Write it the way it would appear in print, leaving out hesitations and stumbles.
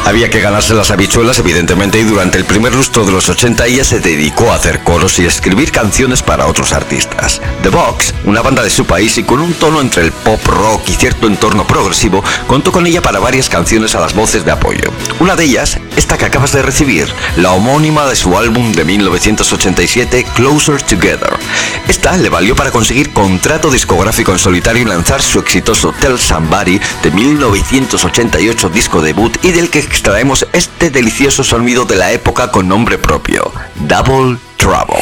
Había que ganarse las habichuelas, evidentemente, y durante el primer lustro de los 80 ella se dedicó a hacer coros y escribir canciones para otros artistas. The Box, una banda de su país y con un tono entre el pop rock y cierto entorno progresivo, contó con ella para varias canciones a las voces de apoyo. Una de ellas, esta que acabas de recibir, la homónima de su álbum de 1987, Closer Together. Esta le valió para conseguir contrato discográfico en solitario y lanzar su exitoso Tell Somebody de 1988, disco debut, y del que extraemos este delicioso sonido de la época con nombre propio, Double Trouble.